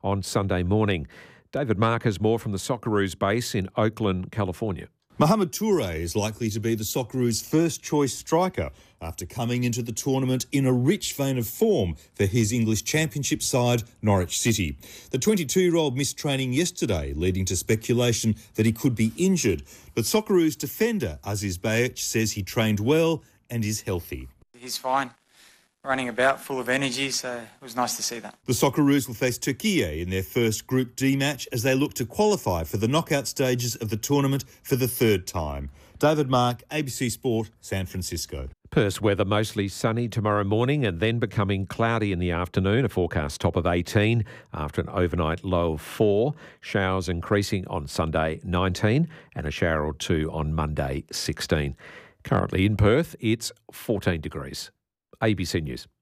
on Sunday morning. David Mark has more from the Socceroos base in Oakland, California. Mohamed Toure is likely to be the Socceroos' first-choice striker after coming into the tournament in a rich vein of form for his English Championship side, Norwich City. The 22-year-old missed training yesterday, leading to speculation that he could be injured. But Socceroos defender Aziz Behich says he trained well and is healthy. He's fine, running about, full of energy, so it was nice to see that. The Socceroos will face Turkey in their first Group D match as they look to qualify for the knockout stages of the tournament for the third time. David Mark, ABC Sport, San Francisco. Perth weather mostly sunny tomorrow morning and then becoming cloudy in the afternoon, a forecast top of 18 after an overnight low of 4. Showers increasing on Sunday 19 and a shower or two on Monday 16. Currently in Perth, it's 14 degrees. ABC News.